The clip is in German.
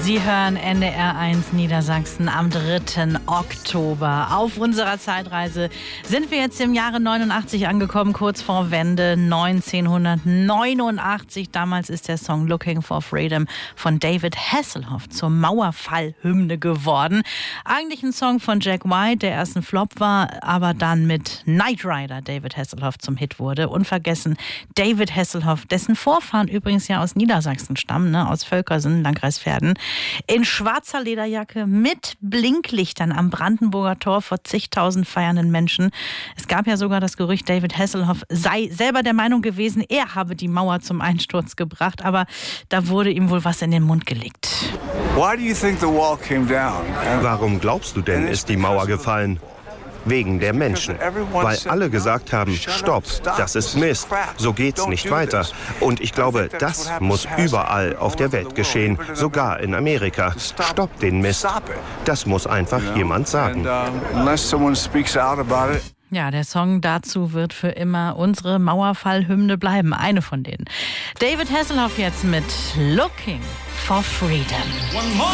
Sie hören NDR1 Niedersachsen am 3. Oktober. Auf unserer Zeitreise sind wir jetzt im Jahre 89 angekommen, kurz vor Wende 1989. Damals ist der Song Looking for Freedom von David Hasselhoff zur Mauerfall-Hymne geworden. Eigentlich ein Song von Jack White, der erst ein Flop war, aber dann mit Knight Rider David Hasselhoff zum Hit wurde. Unvergessen David Hasselhoff, dessen Vorfahren übrigens ja aus Niedersachsen stammen, aus Völkersen, Landkreis Verden. In schwarzer Lederjacke mit Blinklichtern am Brandenburger Tor vor zigtausend feiernden Menschen. Es gab ja sogar das Gerücht, David Hasselhoff sei selber der Meinung gewesen, er habe die Mauer zum Einsturz gebracht, aber da wurde ihm wohl was in den Mund gelegt. Warum glaubst du denn, ist die Mauer gefallen? Wegen der Menschen. Weil alle gesagt haben, stopp, das ist Mist, so geht's nicht weiter. Und ich glaube, das muss überall auf der Welt geschehen, sogar in Amerika. Stopp den Mist. Das muss einfach jemand sagen. Ja, der Song dazu wird für immer unsere Mauerfall-Hymne bleiben, eine von denen. David Hasselhoff jetzt mit Looking for Freedom.